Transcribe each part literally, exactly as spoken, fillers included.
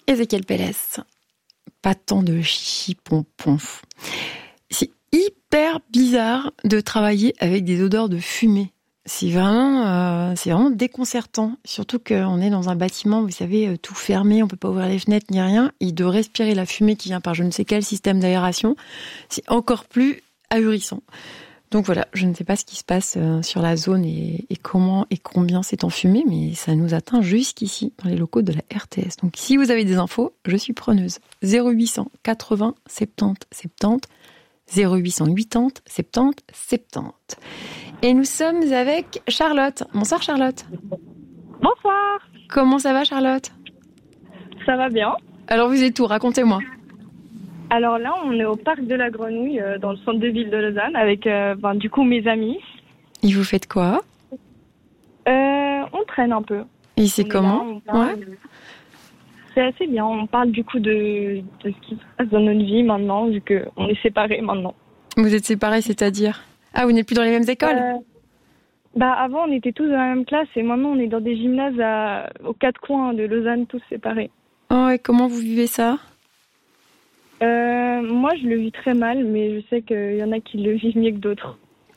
Ezequiel Pérez. Pas tant de chichi-pompon. C'est hyper bizarre de travailler avec des odeurs de fumée. C'est vraiment, euh, c'est vraiment déconcertant. Surtout qu'on est dans un bâtiment, vous savez, tout fermé, on peut pas ouvrir les fenêtres ni rien. Et de respirer la fumée qui vient par je ne sais quel système d'aération, c'est encore plus ahurissant. Donc voilà, je ne sais pas ce qui se passe sur la zone et, et comment et combien c'est enfumé, mais ça nous atteint jusqu'ici, dans les locaux de la R T S. Donc si vous avez des infos, je suis preneuse. zéro huit cent quatre-vingts soixante-dix soixante-dix, zéro huit cent quatre-vingts soixante-dix soixante-dix. Et nous sommes avec Charlotte. Bonsoir Charlotte. Bonsoir. Comment ça va Charlotte ? Ça va bien. Alors vous êtes où ? Racontez-moi. Alors là, on est au parc de la Grenouille, euh, dans le centre de ville de Lausanne, avec euh, ben, du coup mes amis. Et vous faites quoi ? euh, On traîne un peu. Et c'est On comment ? là, parle, Ouais. C'est assez bien. On parle du coup de, de ce qui se passe dans notre vie maintenant, vu qu'on est séparés maintenant. Vous êtes séparés, c'est-à-dire ? Ah, vous n'êtes plus dans les mêmes écoles ? euh, Bah avant, on était tous dans la même classe et maintenant, on est dans des gymnases à, aux quatre coins de Lausanne, tous séparés. Oh, et comment vous vivez ça ? Euh, moi, je le vis très mal, mais je sais qu'il y en a qui le vivent mieux que d'autres.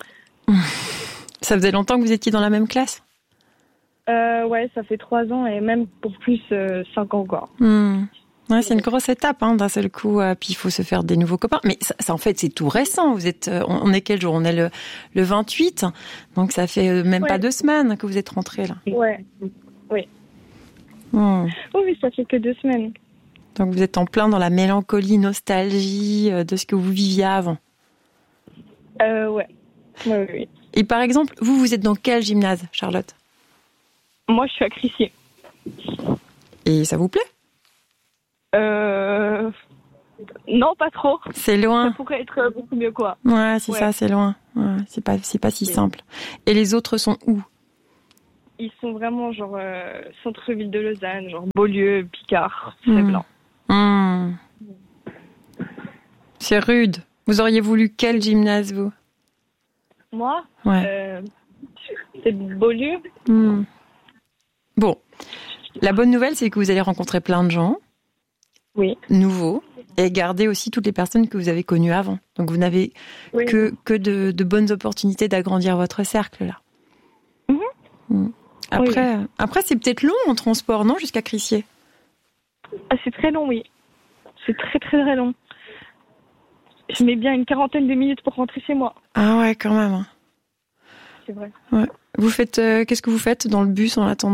Ça faisait longtemps que vous étiez dans la même classe ? Euh, ouais, ça fait trois ans et même pour plus, euh, cinq ans quoi. Hmm. Ouais, c'est une grosse étape hein, d'un seul coup. Euh, puis il faut se faire des nouveaux copains. Mais ça, ça en fait, c'est tout récent. Vous êtes, euh, on est quel jour ? On est le, le vingt-huit. Donc ça fait euh, même ouais. pas deux semaines que vous êtes rentrés là. Ouais, oui. Hmm. Oui, oui, ça fait que deux semaines. Donc vous êtes en plein dans la mélancolie, nostalgie euh, de ce que vous viviez avant. Euh, ouais. Oui, oui, oui. Et par exemple, vous, vous êtes dans quel gymnase, Charlotte ? Moi, je suis à Crissier. Et ça vous plaît ? Euh... Non, pas trop. C'est loin. Ça pourrait être beaucoup mieux, quoi. Ouais, c'est ouais. ça, c'est loin. Ouais, c'est pas, c'est pas si simple. Et les autres sont où ? Ils sont vraiment genre euh, centre-ville de Lausanne, genre Beaulieu, Picard, c'est mmh. blanc. Mmh. C'est rude. Vous auriez voulu quel gymnase, vous ? Moi, ouais. euh, c'est Beaulieu. Mmh. Bon, la bonne nouvelle, c'est que vous allez rencontrer plein de gens. Oui. Nouveaux. Et garder aussi toutes les personnes que vous avez connues avant. Donc vous n'avez oui. que, que de, de bonnes opportunités d'agrandir votre cercle, là. Mmh. Mmh. Après, oui. après, c'est peut-être long en transport, non, jusqu'à Crissier ? Ah, c'est très long, oui. C'est très, très, très long. Je mets bien une quarantaine de minutes pour rentrer chez moi. Ah ouais, quand même. C'est vrai. Ouais. Vous faites, euh, qu'est-ce que vous faites dans le bus en attendant ?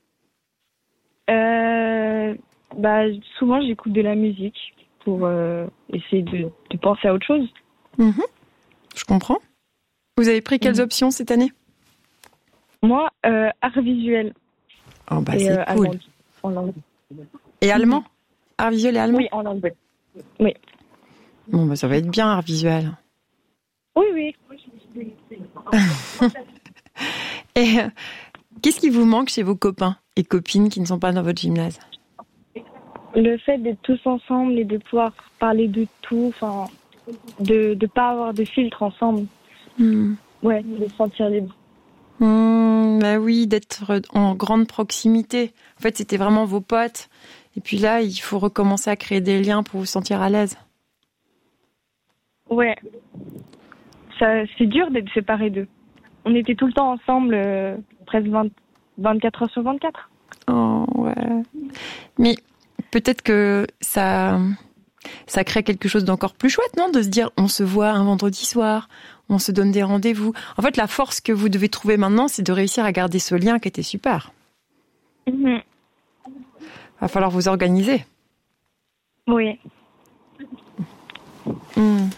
euh, bah, souvent, j'écoute de la musique pour euh, essayer de, de penser à autre chose. Mmh. Je comprends. Vous avez pris quelles mmh. options cette année ? Moi, euh, art visuel. Oh bah et, c'est euh, cool. Allemand, en langue. Et allemand ? Art visuel et allemand ? Oui, en langue. Oui. Bon bah ça va être bien art visuel. Oui, oui. Et euh, qu'est-ce qui vous manque chez vos copains et copines qui ne sont pas dans votre gymnase ? Le fait d'être tous ensemble et de pouvoir parler de tout, enfin, de ne pas avoir de filtre ensemble. Mmh. Ouais, de se sentir libre. Mmh, bah oui, d'être en grande proximité. En fait, c'était vraiment vos potes. Et puis là, il faut recommencer à créer des liens pour vous sentir à l'aise. Ouais. Ça, c'est dur d'être séparés d'eux. On était tout le temps ensemble, euh, presque vingt, vingt-quatre heures sur vingt-quatre. Oh, ouais. Mais peut-être que ça, ça crée quelque chose d'encore plus chouette, non ? De se dire, on se voit un vendredi soir, on se donne des rendez-vous. En fait, la force que vous devez trouver maintenant, c'est de réussir à garder ce lien qui était super. Mmh. Va falloir vous organiser. Oui. Mmh.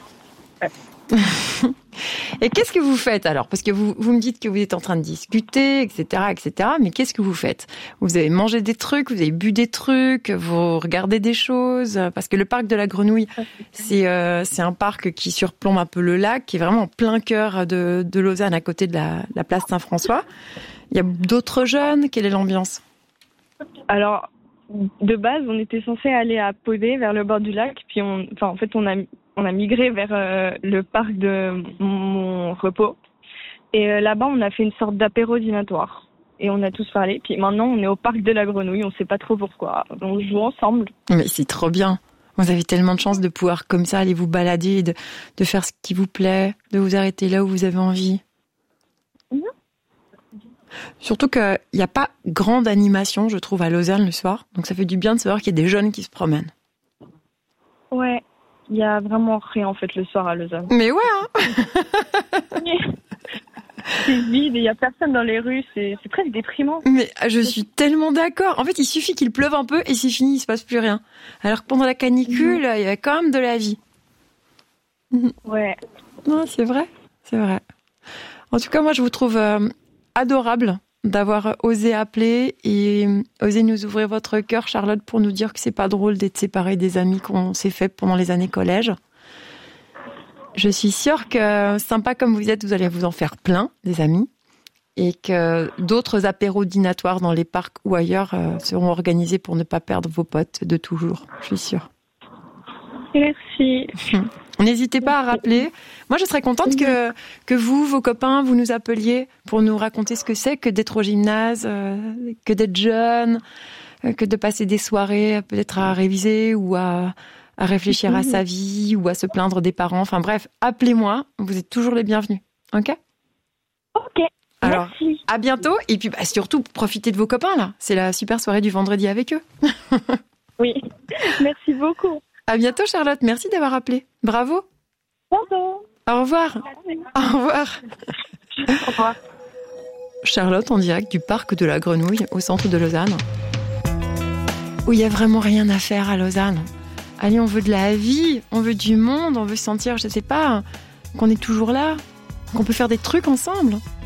Et qu'est-ce que vous faites alors ? Parce que vous, vous me dites que vous êtes en train de discuter, et cetera, et cetera. Mais qu'est-ce que vous faites ? Vous avez mangé des trucs, vous avez bu des trucs, vous regardez des choses. Parce que le parc de la Grenouille, c'est, euh, c'est un parc qui surplombe un peu le lac, qui est vraiment en plein cœur de, de Lausanne, à côté de la, la place Saint-François. Il y a d'autres jeunes. Quelle est l'ambiance ? Alors, de base, on était censé aller à Podé, vers le bord du lac. Puis, on, enfin, en fait, on a, on a migré vers euh, le parc de mon repos. Et euh, là-bas, on a fait une sorte d'apéro dînatoire. et on a tous parlé. Puis maintenant, on est au parc de la Grenouille, on sait pas trop pourquoi. On joue ensemble. Mais c'est trop bien. Vous avez tellement de chance de pouvoir comme ça aller vous balader, de, de faire ce qui vous plaît, de vous arrêter là où vous avez envie. Mmh. Surtout qu'il n'y a pas grande animation, je trouve, à Lausanne le soir. Donc ça fait du bien de savoir qu'il y a des jeunes qui se promènent. Ouais, il n'y a vraiment rien en fait le soir à Lausanne. Mais ouais, hein. C'est vide et il n'y a personne dans les rues, c'est, c'est presque déprimant. Mais je suis tellement d'accord. En fait, il suffit qu'il pleuve un peu et c'est fini, il ne se passe plus rien. Alors que pendant la canicule, mmh. il y avait quand même de la vie. Ouais. Non, c'est vrai, c'est vrai. En tout cas, moi, je vous trouve euh, adorable d'avoir osé appeler et osé nous ouvrir votre cœur, Charlotte, pour nous dire que c'est pas drôle d'être séparés des amis qu'on s'est fait pendant les années collège. Je suis sûre que, sympa comme vous êtes, vous allez vous en faire plein, des amis, et que d'autres apéros dînatoires dans les parcs ou ailleurs euh, seront organisés pour ne pas perdre vos potes de toujours. Je suis sûre. Merci. N'hésitez pas à rappeler. Moi, je serais contente que, que vous, vos copains, vous nous appeliez pour nous raconter ce que c'est que d'être au gymnase, euh, que d'être jeune, euh, que de passer des soirées peut-être à réviser ou à... à réfléchir à sa vie ou à se plaindre des parents. Enfin bref, appelez-moi, vous êtes toujours les bienvenus. Ok ? Ok, alors, merci. À bientôt et puis bah, surtout, profitez de vos copains là. C'est la super soirée du vendredi avec eux. Oui, merci beaucoup. À bientôt Charlotte, merci d'avoir appelé. Bravo. Bonjour. Au revoir. Merci. Au revoir. Au revoir. Charlotte en direct du parc de la Grenouille au centre de Lausanne. Où il n'y a vraiment rien à faire à Lausanne. Allez, on veut de la vie, on veut du monde, on veut sentir, je sais pas, qu'on est toujours là, qu'on peut faire des trucs ensemble.